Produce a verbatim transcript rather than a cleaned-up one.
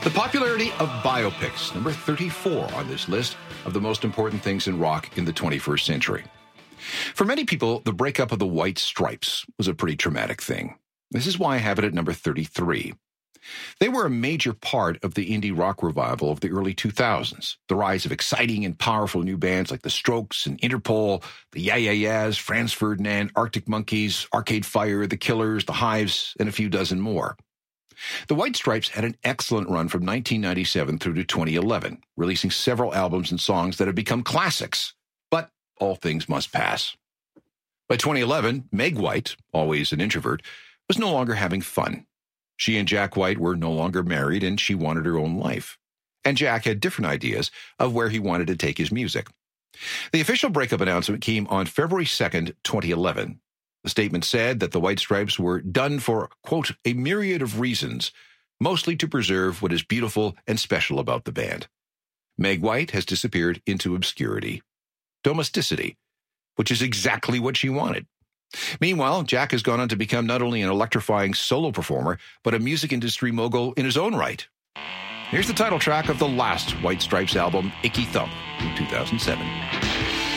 The popularity of biopics, number thirty-four on this list of the most important things in rock in the twenty-first century. For many people, the breakup of the White Stripes was a pretty traumatic thing. This is why I have it at number thirty-three. They were a major part of the indie rock revival of the early two thousands, the rise of exciting and powerful new bands like The Strokes and Interpol, the Yeah Yeah Yeahs, Franz Ferdinand, Arctic Monkeys, Arcade Fire, The Killers, The Hives, and a few dozen more. The White Stripes had an excellent run from nineteen ninety-seven through to twenty eleven, releasing several albums and songs that have become classics. But all things must pass. By twenty eleven, Meg White, always an introvert, was no longer having fun. She and Jack White were no longer married, and she wanted her own life. And Jack had different ideas of where he wanted to take his music. The official breakup announcement came on February second, twenty eleven. The statement said that the White Stripes were done for, quote, a myriad of reasons, mostly to preserve what is beautiful and special about the band. Meg White has disappeared into obscurity. Domesticity, which is exactly what she wanted. Meanwhile, Jack has gone on to become not only an electrifying solo performer, but a music industry mogul in his own right. Here's the title track of the last White Stripes album, Icky Thump, from two thousand seven.